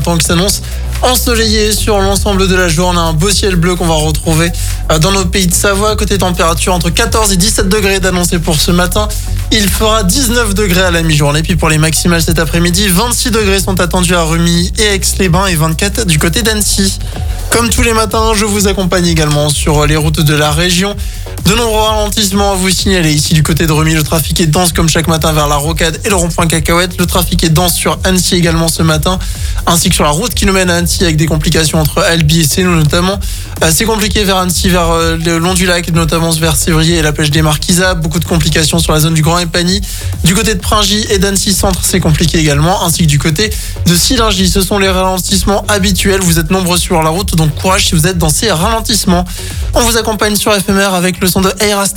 temps qui s'annonce ensoleillé sur l'ensemble de la journée. Un beau ciel bleu qu'on va retrouver dans nos pays de Savoie. Côté température, entre 14 et 17 degrés d'annoncé pour ce matin. Il fera 19 degrés à la mi-journée. Puis pour les maximales cet après-midi, 26 degrés sont attendus à Remilly et Aix-les-Bains et 24 du côté d'Annecy. Comme tous les matins, je vous accompagne également sur les routes de la région. De nombreux ralentissements à vous signaler. Ici du côté de Remilly, le trafic est dense comme chaque matin vers la Rocade et le rond-point Cacahuète. Le trafic est dense sur Annecy également ce matin, ainsi que sur la route qui nous mène à Annecy avec des complications entre Albi et Sénou notamment. C'est compliqué vers Annecy, vers le long du lac, notamment vers Sévrier et la Pêche des Marquisats. Beaucoup de complications sur la zone du Grand Épagny. Du côté de Pringy et d'Annecy Centre, c'est compliqué également, ainsi que du côté de Sillingy. Ce sont les ralentissements habituels. Vous êtes nombreux sur la route, donc courage si vous êtes dans ces ralentissements. On vous accompagne sur FMR avec le son de Aerastar.